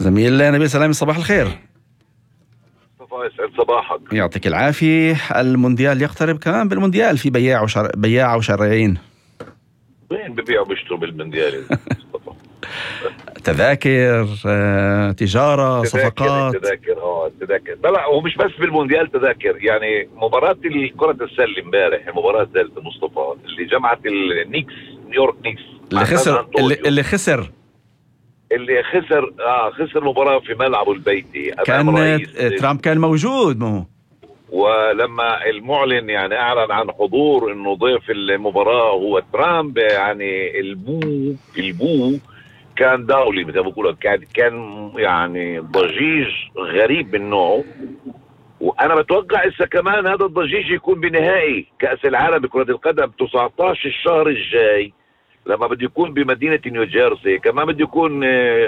زميل نبيل سلامي، صباح الخير. يسعد صباحك. يعطيك العافية. المونديال يقترب، كمان بالمونديال في بياع وشرعين. وين ببيعوا بيشتروا بالمونديال؟ تذاكر، تجارة، صفقات. تذاكر لا، هو مش بس بالمونديال تذاكر، يعني مباراة كرة السلة امبارح، المباراة الثالثة مصطفى اللي جمعت النيكس، نيويورك نيكس اللي خسر خسر مباراة في ملعبه البيتي كان امام رئيس ترامب كان موجود. مو ولما المعلن يعني اعلن عن حضور انه ضيف المباراة هو ترامب، يعني البو كان دولي مثل ما بقولوا، كان يعني ضجيج غريب من نوعه. وانا بتوقع اسا كمان هذا الضجيج يكون بنهائي كأس العالم بكرة القدم 19 الشهر الجاي، لما بده يكون بمدينة نيوجيرسي. كمان بده يكون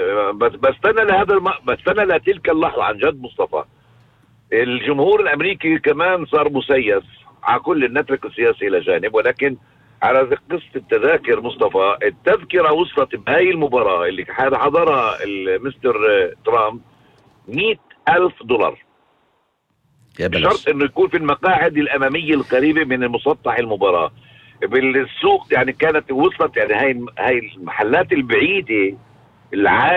بستنى لتلك اللحظة عن جد مصطفى. الجمهور الامريكي كمان صار مسيس على كل، نترك السياسي الى جانب، ولكن على قصة التذاكر مصطفى، التذكرة وصلت بهاي المباراة اللي حضرها المستر ترامب $100,000، بشرط انه يكون في المقاعد الامامية القريبة من المسطح المباراة. بالسوق يعني كانت وصلت، يعني هاي المحلات البعيدة